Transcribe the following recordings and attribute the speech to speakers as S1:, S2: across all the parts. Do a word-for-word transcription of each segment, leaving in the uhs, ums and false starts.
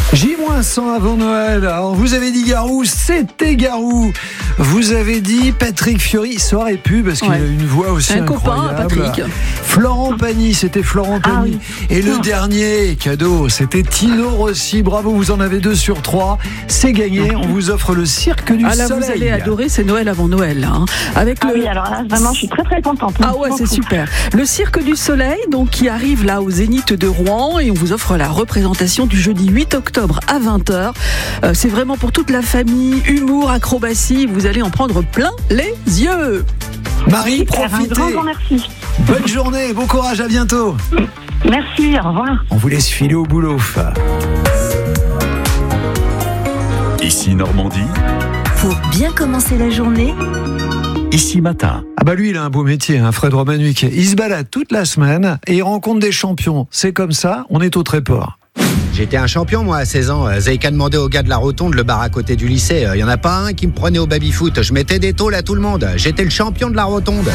S1: J cent avant Noël. Alors, vous avez dit Garou, c'était Garou. Vous avez dit Patrick Fiori, ça aurait pu parce qu'il ouais. a une voix aussi
S2: un
S1: incroyable.
S2: Un copain, Patrick.
S1: Florent Pagny, c'était Florent Pagny. Ah, oui. Et le oh. dernier cadeau, c'était Tino Rossi. Bravo, vous en avez deux sur trois. C'est gagné. On vous offre le Cirque du
S2: ah, là,
S1: Soleil.
S2: Vous allez adorer, c'est Noël avant Noël. Hein. Avec
S3: ah
S2: le...
S3: oui, alors là, vraiment, je suis très très contente.
S2: Ah ouais, c'est super. Le Cirque du Soleil, donc, qui arrive là au Zénith de Rouen et on vous offre la représentation du jeudi huit octobre à vingt heures. Euh, c'est vraiment pour toute la famille, humour, acrobatie, vous allez en prendre plein les yeux.
S1: Marie, profitez.
S3: Un grand merci.
S1: Bonne journée, bon courage, à bientôt.
S3: Merci, au revoir.
S1: On vous laisse filer au boulot.
S4: Ici Normandie.
S5: Pour bien commencer la journée.
S4: Ici Matin.
S1: Ah bah lui, il a un beau métier, hein, Fred Romanuik. Il se balade toute la semaine et il rencontre des champions. C'est comme ça, on est au Tréport.
S6: J'étais un champion, moi, à seize ans. Vous avez qu'à demander aux gars de la Rotonde, le bar à côté du lycée. Il n'y en a pas un qui me prenait au baby-foot. Je mettais des tôles à tout le monde. J'étais le champion de la Rotonde.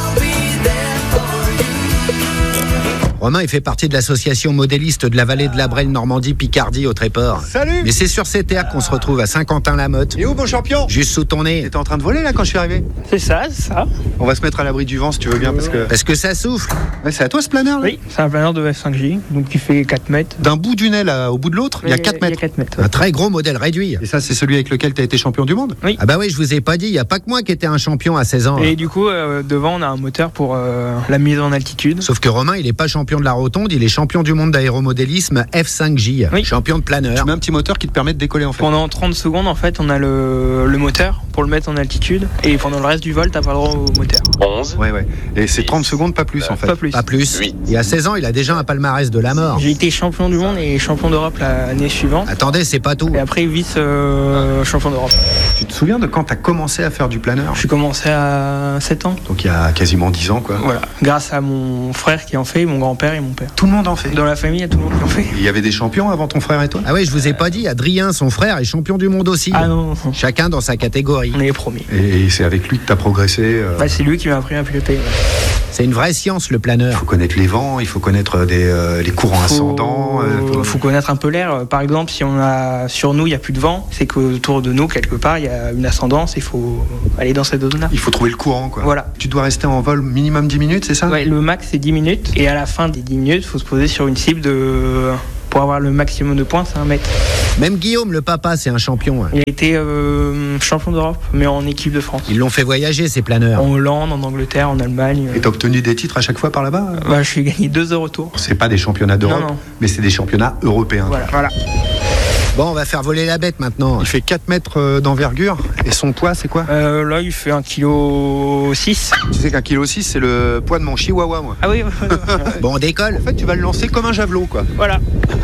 S6: Romain, il fait partie de l'association modéliste de la vallée de la Brenne, Normandie, Picardie, au Tréport.
S7: Salut.
S6: Mais c'est sur ces terres qu'on se retrouve à Saint-Quentin-la-Motte.
S7: Et où, mon champion?
S6: Juste sous ton nez.
S7: T'étais en train de voler, là, quand je suis arrivé?
S8: C'est ça, c'est ça.
S7: On va se mettre à l'abri du vent, si tu veux bien, parce que...
S6: Parce que ça souffle.
S7: Ouais, c'est à toi, ce planeur, là?
S8: Oui, c'est un planeur de F cinq J, donc qui fait quatre mètres.
S7: D'un bout du nez, là, au bout de l'autre, il y a quatre mètres.
S8: Il y a quatre mètres.
S6: Un très gros modèle réduit.
S7: Et ça, c'est celui avec lequel t'as été champion du monde?
S8: Oui.
S6: Ah bah oui, je vous ai pas dit, il y a pas que moi qui étais un champion à seize ans.
S8: Et
S6: hein.
S8: du coup, euh, devant, on a un moteur pour euh, la mise en altitude.
S6: Sauf que Romain, il est pas champion de la Rotonde, il est champion du monde d'aéromodélisme F cinq J,
S8: oui.
S6: champion de planeur.
S7: Tu mets un petit moteur qui te permet de décoller, en fait.
S8: Pendant trente secondes, en fait, on a le, le moteur pour le mettre en altitude. Et pendant le reste du vol, t'as pas le droit au moteur.
S9: onze.
S7: Ouais, ouais. Et c'est trente secondes, pas plus, en fait.
S8: Pas plus.
S6: Pas plus.
S9: huit.
S6: Il y a seize ans, il a déjà un palmarès de la mort.
S8: J'ai été champion du monde et champion d'Europe l'année suivante.
S6: Attendez, c'est pas tout.
S8: Et après, vice euh, champion d'Europe.
S7: Tu te souviens de quand t'as commencé à faire du planeur?
S8: J'ai commencé à sept ans.
S7: Donc il y a quasiment dix ans, quoi.
S8: Voilà. Grâce à mon frère qui en fait, mon grand-père et mon père.
S7: Tout le monde en fait?
S8: Dans la famille, il y a tout le monde qui en fait.
S7: Il y avait des champions avant ton frère et toi?
S6: Ah ouais, je vous ai pas dit, Adrien, son frère, est champion du monde aussi.
S8: Ah non, non.
S6: Chacun dans sa catégorie.
S8: On est les premiers.
S7: Et c'est avec lui que t'as progressé euh...
S8: bah, c'est lui qui m'a appris à piloter. Ouais.
S6: C'est une vraie science, le planeur.
S7: Il faut connaître les vents, il faut connaître des, euh, les courants
S8: faut...
S7: ascendants.
S8: Il euh, faut... faut connaître un peu l'air. Par exemple, si on a sur nous, il n'y a plus de vent, c'est qu'autour de nous, quelque part, il y a une ascendance, il faut aller dans cette zone-là.
S7: Il faut trouver le courant, quoi.
S8: Voilà.
S7: Tu dois rester en vol minimum dix minutes, c'est ça?
S8: Ouais, le max, c'est dix minutes. Et à la fin des dix minutes, il faut se poser sur une cible de... Pour avoir le maximum de points, c'est un mètre.
S6: Même Guillaume, le papa, c'est un champion. Hein.
S8: Il a été euh, champion d'Europe, mais en équipe de France.
S6: Ils l'ont fait voyager, ces planeurs.
S8: En Hollande, en Angleterre, en Allemagne.
S7: Et t'as obtenu des titres à chaque fois par là-bas?
S8: Bah, je suis gagné deux euroturs.
S7: C'est pas des championnats d'Europe,
S8: non, non.
S7: mais c'est des championnats européens.
S8: Voilà, voilà.
S6: Bon, on va faire voler la bête maintenant.
S7: Il fait quatre mètres d'envergure. Et son poids, c'est quoi?
S8: euh, Là, il fait un virgule six kilos.
S7: Tu sais qu'un virgule six, c'est le poids de mon chihuahua, moi.
S8: Ah oui.
S6: Bon, on décolle.
S7: En fait, tu vas le lancer comme un javelot, quoi.
S8: Voilà.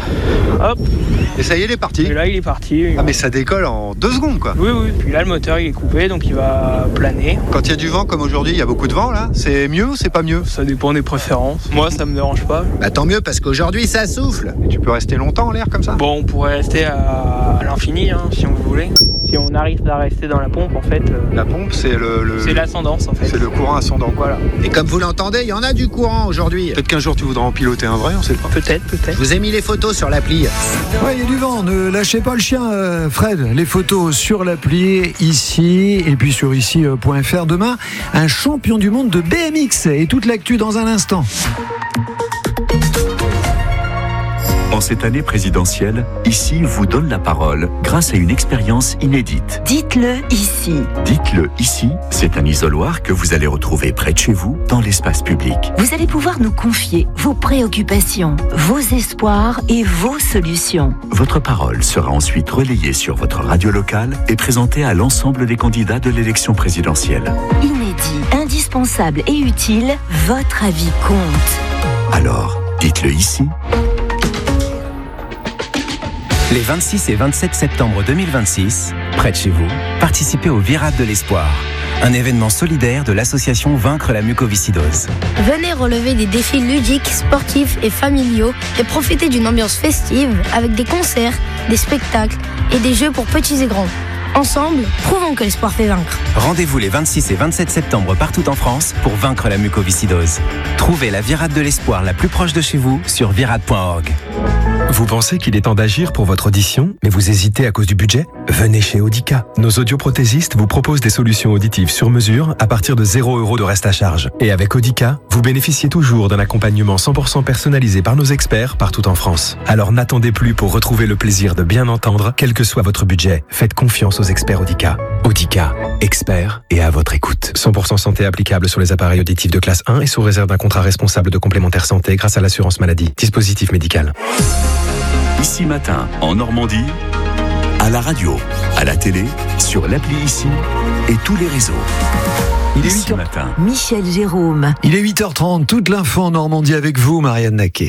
S8: Hop.
S7: Et ça y est, il est parti.
S8: Et là, il est parti.
S7: Ah, mais ça décolle en deux secondes, quoi.
S8: Oui, oui. Puis là, le moteur, il est coupé, donc il va planer.
S7: Quand il y a du vent, comme aujourd'hui, il y a beaucoup de vent, là. C'est mieux ou c'est pas mieux?
S8: Ça dépend des préférences. Moi, ça me dérange pas.
S6: Bah, tant mieux, parce qu'aujourd'hui, ça souffle.
S7: Et tu peux rester longtemps en l'air, comme ça?
S8: Bon, on pourrait rester à, à l'infini, hein, si on voulait. Si on arrive à rester dans la pompe, en fait... Euh...
S7: La pompe, c'est le... le...
S8: C'est l'ascendance, en fait.
S7: C'est le courant ascendant,
S8: voilà.
S6: Et comme vous l'entendez, il y en a du courant aujourd'hui.
S7: Peut-être qu'un jour, tu voudras en piloter un vrai, on sait pas.
S8: Peut-être, peut-être.
S6: Je vous ai mis les photos sur l'appli.
S1: Ouais, il y a du vent, ne lâchez pas le chien, euh, Fred. Les photos sur l'appli, ici, et puis sur ici point f r. Demain, un champion du monde de B M X. Et toute l'actu dans un instant.
S4: En cette année présidentielle, Ici vous donne la parole grâce à une expérience inédite.
S5: Dites-le ici.
S4: Dites-le ici, c'est un isoloir que vous allez retrouver près de chez vous, dans l'espace public.
S5: Vous allez pouvoir nous confier vos préoccupations, vos espoirs et vos solutions.
S4: Votre parole sera ensuite relayée sur votre radio locale et présentée à l'ensemble des candidats de l'élection présidentielle.
S5: Inédit, indispensable et utile, votre avis compte.
S4: Alors, dites-le ici.
S10: Les vingt-six et vingt-sept septembre deux mille vingt-six, près de chez vous, participez au Virade de l'Espoir, un événement solidaire de l'association Vaincre la mucoviscidose.
S11: Venez relever des défis ludiques, sportifs et familiaux et profiter d'une ambiance festive avec des concerts, des spectacles et des jeux pour petits et grands. Ensemble, prouvons que l'espoir fait vaincre.
S10: Rendez-vous les vingt-six et vingt-sept septembre partout en France pour vaincre la mucoviscidose. Trouvez la Virade de l'Espoir la plus proche de chez vous sur virade point org.
S9: Vous pensez qu'il est temps d'agir pour votre audition, mais vous hésitez à cause du budget ? Venez chez Audica. Nos audioprothésistes vous proposent des solutions auditives sur mesure à partir de zéro euro de reste à charge. Et avec Audica, vous bénéficiez toujours d'un accompagnement cent pour cent personnalisé par nos experts partout en France. Alors n'attendez plus pour retrouver le plaisir de bien entendre, quel que soit votre budget. Faites confiance aux experts Audica. Audica, experts et à votre écoute. cent pour cent santé applicable sur les appareils auditifs de classe un et sous réserve d'un contrat responsable de complémentaire santé grâce à l'assurance maladie. Dispositif médical.
S4: Ici Matin, en Normandie, à la radio, à la télé, sur l'appli Ici et tous les réseaux.
S1: Il est
S4: Ici
S1: huit heures.
S4: Matin.
S5: Michel Jérôme.
S1: Il est huit heures trente, toute l'info en Normandie avec vous, Marianne Naquet.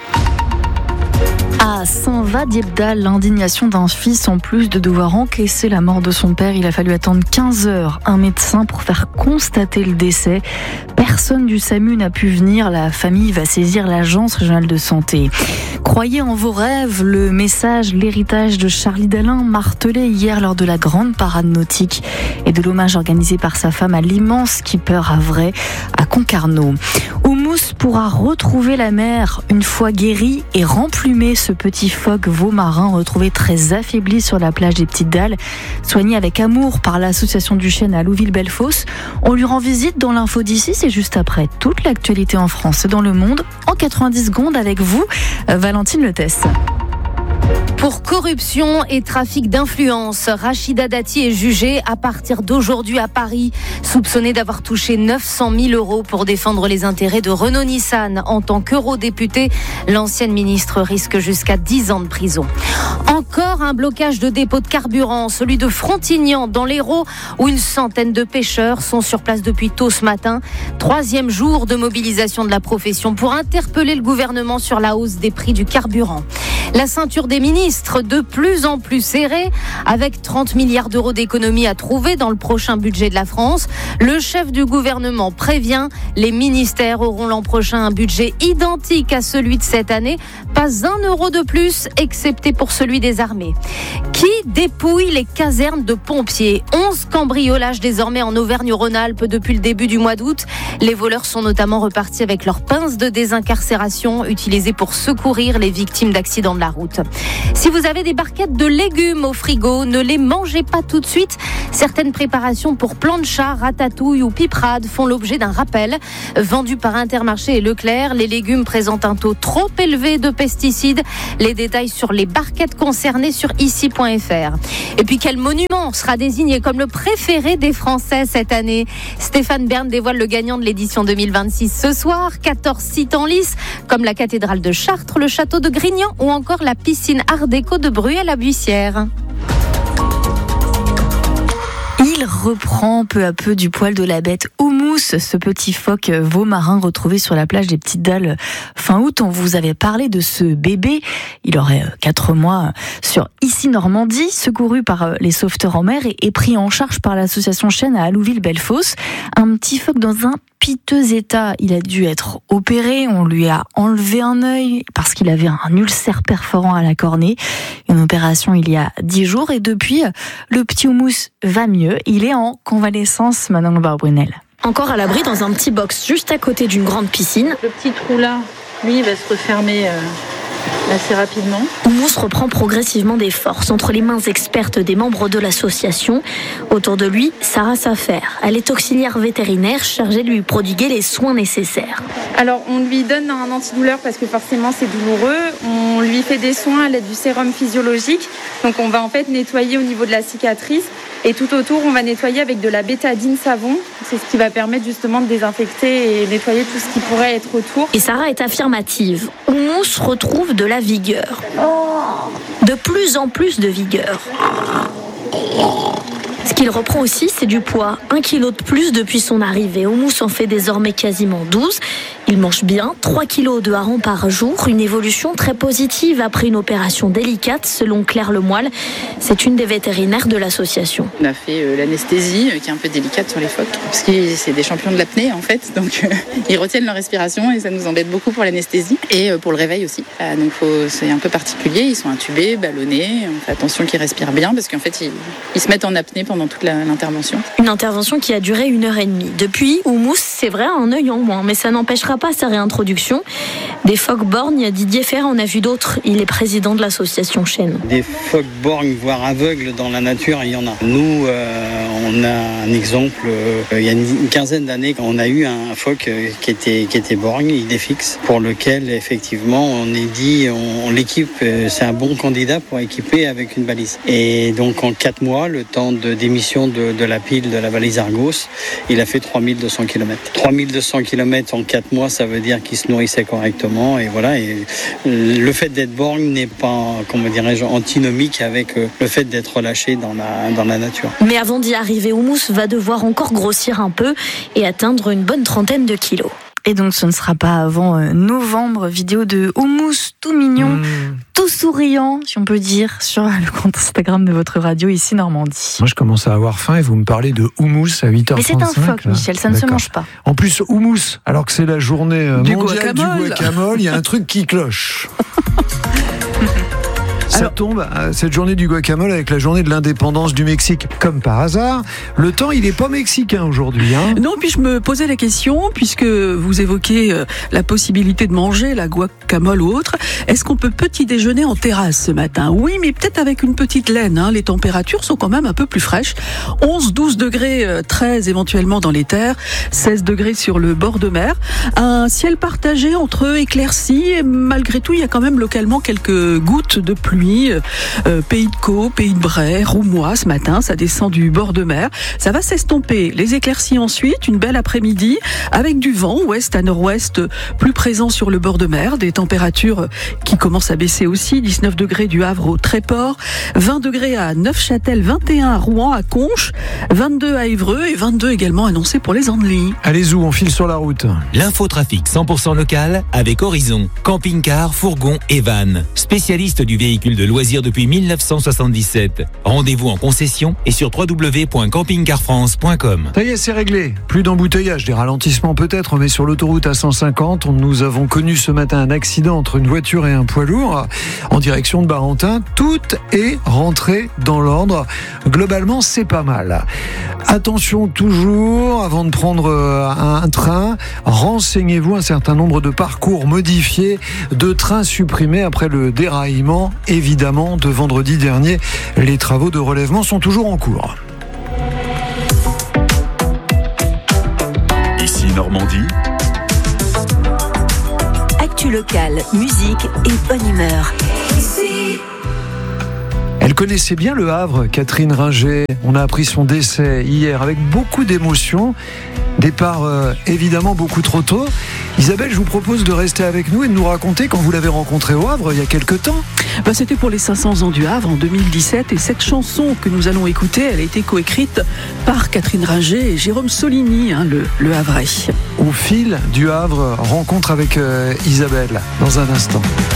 S12: À Saint-Va-d'Yebdal, l'indignation d'un fils en plus de devoir encaisser la mort de son père. Il a fallu attendre quinze heures un médecin pour faire constater le décès. Personne du SAMU n'a pu venir. La famille va saisir l'Agence régionale de santé. Croyez en vos rêves, le message, l'héritage de Charlie Dalin, martelé hier lors de la grande parade nautique et de l'hommage organisé par sa femme à l'immense skipper Havrais à Concarneau. Oumous pourra retrouver la mer une fois guéri et remplumé. Ce petit phoque veau marin retrouvé très affaibli sur la plage des Petites Dalles, soigné avec amour par l'association du Chêne à Louville-Bellefosse. On lui rend visite dans l'info d'ici, c'est juste après toute l'actualité en France et dans le monde en quatre-vingt-dix secondes avec vous, Valentine Letesse.
S5: Pour corruption et trafic d'influence, Rachida Dati est jugée à partir d'aujourd'hui à Paris, soupçonnée d'avoir touché neuf cent mille euros pour défendre les intérêts de Renault-Nissan. En tant qu'eurodéputée, l'ancienne ministre risque jusqu'à dix ans de prison. Encore un blocage de dépôt de carburant, celui de Frontignan dans l'Hérault, où une centaine de pêcheurs sont sur place depuis tôt ce matin. Troisième jour de mobilisation de la profession pour interpeller le gouvernement sur la hausse des prix du carburant. La ceinture des ministres de plus en plus serrée, avec trente milliards d'euros d'économies à trouver dans le prochain budget de la France. Le chef du gouvernement prévient, les ministères auront l'an prochain un budget identique à celui de cette année, pas un euro de plus, excepté pour celui des armées. Qui dépouille les casernes de pompiers ? onze cambriolages désormais en Auvergne-Rhône-Alpes depuis le début du mois d'août. Les voleurs sont notamment repartis avec leurs pinces de désincarcération utilisées pour secourir les victimes d'accidents de la route. Si vous avez des barquettes de légumes au frigo, ne les mangez pas tout de suite. Certaines préparations pour plancha, ratatouille ou piperade font l'objet d'un rappel. Vendus par Intermarché et Leclerc, les légumes présentent un taux trop élevé de pesticides. Les détails sur les barquettes concernées sur ici point f r. Et puis quel monument sera désigné comme le préféré des Français cette année ? Stéphane Bern dévoile le gagnant de l'édition deux mille vingt-six ce soir. quatorze sites en lice, comme la cathédrale de Chartres, le château de Grignan ou encore la piscine Art déco de Bruay-la-Buissière.
S12: Il reprend peu à peu du poil de la bête. Oumous, ce petit phoque veau marin retrouvé sur la plage des Petites Dalles fin août. On vous avait parlé de ce bébé. Il aurait quatre mois sur Ici Normandie, secouru par les sauveteurs en mer et pris en charge par l'association Chêne à Allouville-Bellefosse. Un petit phoque dans un piteux état. Il a dû être opéré. On lui a enlevé un œil parce qu'il avait un ulcère perforant à la cornée. Une opération il y a dix jours. Et depuis, le petit Oumous va mieux. Il est en convalescence, Manon Barbrunel.
S13: Encore à l'abri dans un petit box juste à côté d'une grande piscine.
S14: Le petit trou là, lui, il va se refermer euh, assez rapidement.
S13: Oumous reprend progressivement des forces entre les mains expertes des membres de l'association. Autour de lui, Sarah Safer. Elle est auxiliaire vétérinaire chargée de lui prodiguer les soins nécessaires.
S14: Alors, on lui donne un antidouleur parce que forcément c'est douloureux. On lui fait des soins à l'aide du sérum physiologique. Donc, on va en fait nettoyer au niveau de la cicatrice. Et tout autour, on va nettoyer avec de la bétadine savon. C'est ce qui va permettre justement de désinfecter et nettoyer tout ce qui pourrait être autour.
S13: Et Sarah est affirmative. Oumous retrouve de la vigueur. De plus en plus de vigueur. Ce qu'il reprend aussi, c'est du poids. Un kilo de plus depuis son arrivée. Oumous en fait désormais quasiment douze. Il mange bien, trois kilos de harengs par jour. Une évolution très positive après une opération délicate, selon Claire Lemoyle. C'est une des vétérinaires de l'association.
S15: On a fait euh, l'anesthésie, euh, qui est un peu délicate sur les phoques, parce que c'est des champions de l'apnée en fait. Donc euh, ils retiennent leur respiration et ça nous embête beaucoup pour l'anesthésie. Et euh, pour le réveil aussi. Euh, donc faut, c'est un peu particulier. Ils sont intubés, ballonnés. On fait attention qu'ils respirent bien, parce qu'en fait, ils, ils se mettent en apnée pendant pendant toute la, l'intervention.
S13: Une intervention qui a duré une heure et demie. Depuis, Oumous, c'est vrai, a un œil en moins, mais ça n'empêchera pas sa réintroduction. Des phoques borgnes, Didier Ferrat en a vu d'autres. Il est président de l'association Chêne.
S16: Des phoques borgnes, voire aveugles dans la nature, il y en a. Nous, euh, on a un exemple. Euh, il y a une quinzaine d'années, on a eu un phoque qui était, qui était borgne, idéfixe, pour lequel, effectivement, on est dit, on, on l'équipe, c'est un bon candidat pour équiper avec une balise. Et donc, en quatre mois, le temps de, d'émission de, de la pile de la balise Argos, il a fait trois mille deux cents kilomètres. trois mille deux cents kilomètres en quatre mois, ça veut dire qu'il se nourrissait correctement. Et voilà. Et le fait d'être borgne n'est pas, comment dirais-je, antinomique avec le fait d'être relâché dans la, dans la nature.
S13: Mais avant d'y arriver, Oumous va devoir encore grossir un peu et atteindre une bonne trentaine de kilos.
S12: Et donc ce ne sera pas avant novembre, vidéo de Oumous tout mignon, mmh. tout souriant, si on peut dire, sur le compte Instagram de votre radio ici Normandie.
S1: Moi je commence à avoir faim et vous me parlez de houmous à huit heures trente-cinq.
S12: Mais c'est un phoque, là. Michel, ça ne D'accord. se mange pas.
S1: En plus, houmous, alors que c'est la journée
S2: du
S1: mondiale
S2: guacamole.
S1: du guacamole, il y a un truc qui cloche. Ça Alors, tombe, cette journée du guacamole avec la journée de l'indépendance du Mexique, comme par hasard. Le temps, il n'est pas mexicain aujourd'hui. Hein.
S2: Non, puis je me posais la question, puisque vous évoquez la possibilité de manger la guacamole ou autre. Est-ce qu'on peut petit déjeuner en terrasse ce matin ? Oui, mais peut-être avec une petite laine. Hein. Les températures sont quand même un peu plus fraîches. onze, douze degrés, treize éventuellement dans les terres, seize degrés sur le bord de mer. Un ciel partagé entre éclaircies et malgré tout, il y a quand même localement quelques gouttes de pluie. Euh, pays de Caux, Pays de Bray, Roumois ce matin, ça descend du bord de mer. Ça va s'estomper. Les éclaircies ensuite, une belle après-midi avec du vent ouest à nord-ouest plus présent sur le bord de mer. Des températures qui commencent à baisser aussi. dix-neuf degrés du Havre au Tréport, vingt degrés à Neufchâtel, vingt et un à Rouen, à Conches, vingt-deux à Évreux et vingt-deux également annoncés pour les Andelys.
S1: Allez où on file sur la route.
S17: L'infotrafic cent pour cent local avec Horizon, camping-car, fourgon et van. Spécialiste du véhicule de loisirs depuis mille neuf cent soixante-dix-sept. Rendez-vous en concession et sur w w w point camping car france point com.
S1: Ça y est, c'est réglé. Plus d'embouteillage, des ralentissements peut-être, mais sur l'autoroute A cent cinquante, nous avons connu ce matin un accident entre une voiture et un poids lourd en direction de Barentin. Tout est rentré dans l'ordre. Globalement, c'est pas mal. Attention toujours, avant de prendre un train, renseignez-vous, un certain nombre de parcours modifiés, de trains supprimés après le déraillement, évidemment, de vendredi dernier. Les travaux de relèvement sont toujours en cours.
S4: Ici Normandie.
S18: Actu locale, musique et bonne humeur.
S1: Elle connaissait bien le Havre, Catherine Ringer. On a appris son décès hier avec beaucoup d'émotion. Départ euh, évidemment beaucoup trop tôt. Isabelle, je vous propose de rester avec nous et de nous raconter quand vous l'avez rencontré au Havre il y a quelques temps.
S2: Bah, c'était pour les cinq cents ans du Havre en deux mille dix-sept et cette chanson que nous allons écouter, elle a été coécrite par Catherine Ringer et Jérôme Soligny, hein, le, le Havrais.
S1: Au fil du Havre, rencontre avec euh, Isabelle dans un instant.